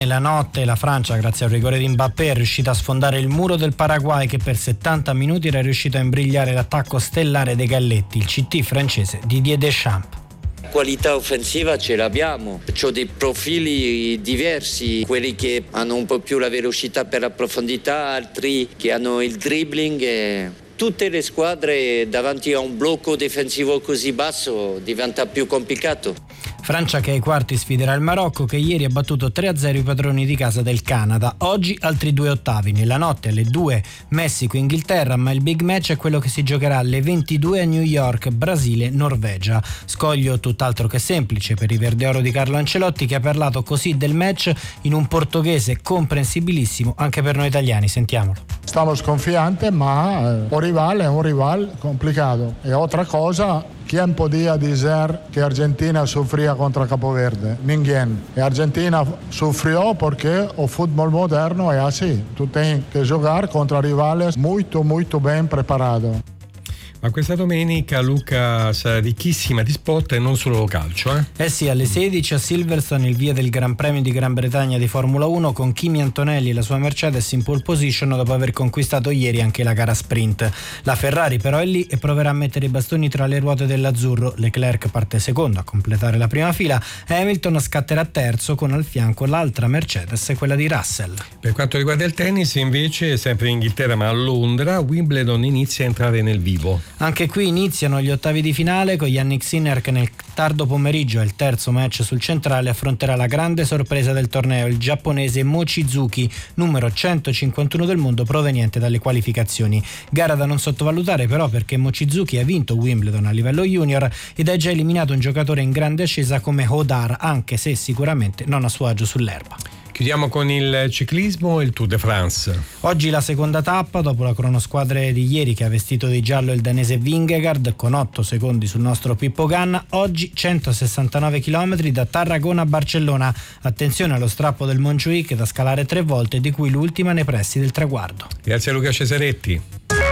Nella notte la Francia, grazie al rigore di Mbappé, è riuscita a sfondare il muro del Paraguay, che per 70 minuti era riuscito a imbrigliare l'attacco stellare dei Galletti, il CT francese Didier Deschamps. Qualità offensiva ce l'abbiamo, ho dei profili diversi, quelli che hanno un po' più la velocità per la profondità, altri che hanno il dribbling. E tutte le squadre davanti a un blocco difensivo così basso diventa più complicato. Francia che ai quarti sfiderà il Marocco, che ieri ha battuto 3-0 i padroni di casa del Canada. Oggi altri 2 ottavi. Nella notte alle 2 Messico-Inghilterra, ma il big match è quello che si giocherà alle 22 a New York, Brasile-Norvegia. Scoglio tutt'altro che semplice per i verdeoro di Carlo Ancelotti, che ha parlato così del match in un portoghese comprensibilissimo anche per noi italiani. Sentiamolo. Estamos confiantes, ma un rival è un rival complicato. E otra cosa, ¿quién podía decir que Argentina sufría contra Capo Verde? Ninguém. E Argentina sufrió porque el fútbol moderno è así. Tu tienes que jugar contra rivales molto ben preparados. Ma questa domenica, Luca, sarà ricchissima di sport e non solo calcio, Eh sì, alle 16 a Silverstone il via del Gran Premio di Gran Bretagna di Formula 1, con Kimi Antonelli e la sua Mercedes in pole position dopo aver conquistato ieri anche la gara sprint. La Ferrari però è lì e proverà a mettere i bastoni tra le ruote dell'azzurro. Leclerc parte secondo a completare la prima fila e Hamilton scatterà terzo, con al fianco l'altra Mercedes, quella di Russell. Per quanto riguarda il tennis, invece, sempre in Inghilterra ma a Londra, Wimbledon inizia a entrare nel vivo. Anche qui iniziano gli ottavi di finale, con Jannik Sinner che nel tardo pomeriggio, è il terzo match sul centrale, affronterà la grande sorpresa del torneo, il giapponese Mochizuki, numero 151 del mondo, proveniente dalle qualificazioni. Gara da non sottovalutare però, perché Mochizuki ha vinto Wimbledon a livello junior ed ha già eliminato un giocatore in grande ascesa come Hodar, anche se sicuramente non a suo agio sull'erba. Chiudiamo con il ciclismo e il Tour de France. Oggi la seconda tappa, dopo la cronosquadra di ieri che ha vestito di giallo il danese Vingegaard con 8 secondi sul nostro Pippo Ganna. Oggi 169 km da Tarragona a Barcellona. Attenzione allo strappo del Montjuïc da scalare 3 volte, di cui l'ultima nei pressi del traguardo. Grazie a Luca Cesaretti.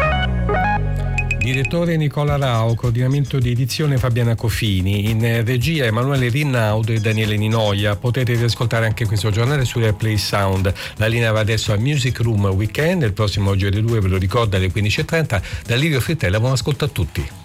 Direttore Nicola Rao, coordinamento di edizione Fabiana Cofini, in regia Emanuele Rinnaudo e Daniele Ninoia. Potete riascoltare anche questo giornale su Airplay Sound. La linea va adesso al Music Room Weekend, il prossimo GR2 ve lo ricorda alle 15.30. Da Livio Frittella, buon ascolto a tutti.